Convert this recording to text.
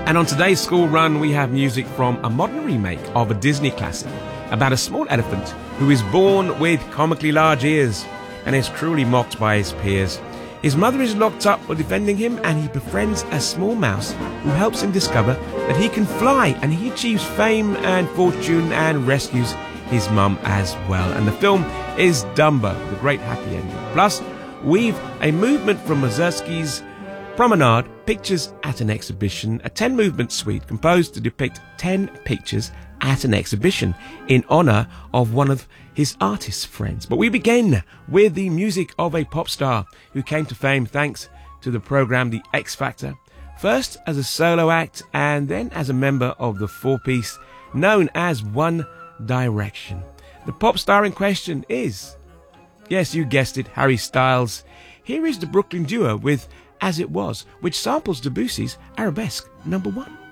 And on today's school run, we have music from a modern remake of a Disney classic about a small elephant who is born with comically large ears and is cruelly mocked by his peers. His mother is locked up for defending him, and he befriends a small mouse who helps him discover that he can fly, and he achieves fame and fortune and rescues his mum as well. And the film is Dumbo, the great happy ending. Plus, we've a movement from Mazursky's Promenade, Pictures at an Exhibition, a 10-movement suite composed to depict 10 pictures at an exhibition in honour of one of his artist friends. But we begin with the music of a pop star who came to fame thanks to the programme The X Factor, first as a solo act and then as a member of the four-piece known as One Direction. The pop star in question is, yes, you guessed it, Harry Styles. Here is the Brooklyn duo with As It Was, which samples Debussy's Arabesque #1.